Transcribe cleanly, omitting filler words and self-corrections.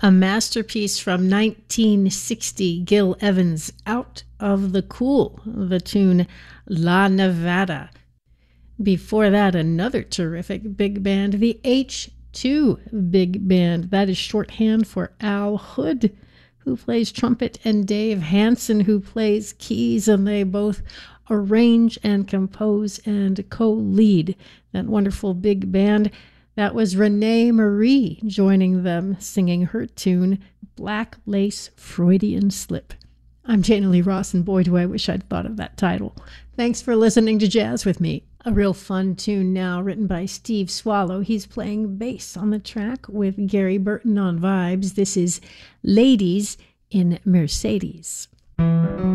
A masterpiece from 1960, Gil Evans, Out of the Cool, the tune La Nevada. Before that, another terrific big band, the H2 Big Band. That is shorthand for Al Hood, who plays trumpet, and Dave Hansen, who plays keys, and they both arrange and compose and co-lead that wonderful big band. That was Renee Marie joining them, singing her tune, Black Lace Freudian Slip. I'm Jana Lee Ross, and boy, do I wish I'd thought of that title. Thanks for listening to Jazz with me. A real fun tune now, written by Steve Swallow. He's playing bass on the track with Gary Burton on vibes. This is Ladies in Mercedes.